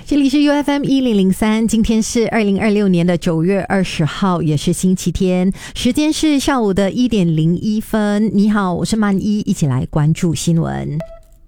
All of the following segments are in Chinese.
这里是 UFM 1003，今天是2026年的9月20号，也是星期天，时间是下午的1点01分。你好，我是曼一，一起来关注新闻。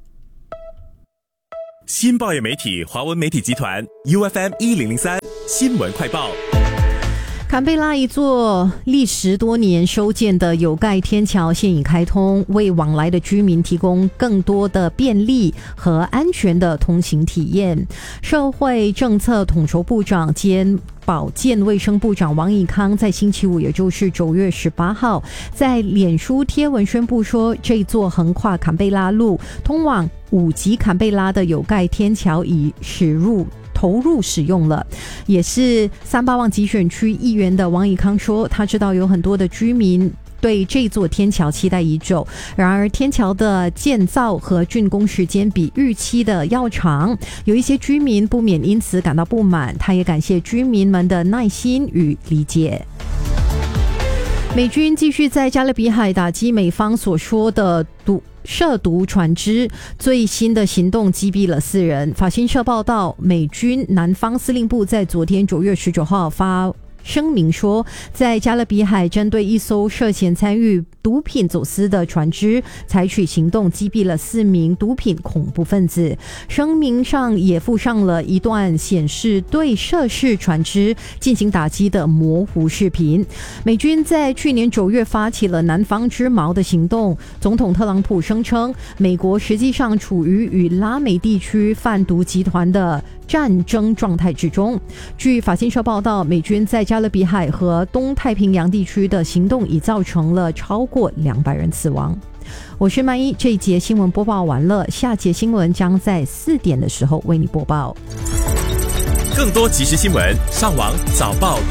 新报业媒体华文媒体集团 UFM 1003新闻快报。 坎贝拉一座历时多年修建的有盖天桥现已开通，为往来的居民提供更多的便利和安全的通行体验。社会政策统筹部长兼保健卫生部长王以康在星期五，也就是9月18号，在脸书贴文宣布说，这座横跨坎贝拉路通往5级坎贝拉的有盖天桥已投入使用了。也是38旺集选区议员的王以康说，他知道有很多的居民对这座天桥期待已久，然而天桥的建造和竣工时间比预期的要长，有一些居民不免因此感到不满。他也感谢居民们的耐心与理解。美军继续在加勒比海打击美方所说的涉毒船只，最新的行动击毙了4人。法新社报道，美军南方司令部在昨天9月19号发声明说，在加勒比海针对一艘涉嫌参与毒品走私的船只采取行动，击毙了4名毒品恐怖分子。声明上也附上了一段显示对涉事船只进行打击的模糊视频。美军在去年9月发起了南方之矛的行动，总统特朗普声称，美国实际上处于与拉美地区贩毒集团的战争状态之中。据法新社报道，美军在加勒比海和东太平洋地区的行动已造成了超过200人死亡。我是曼一，这一节新闻播报完了，下节新闻将在4点的时候为你播报。 更多即时新闻，上网早报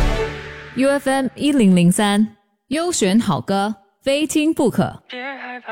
.SG。UFM 1003，优选好歌，非听不可。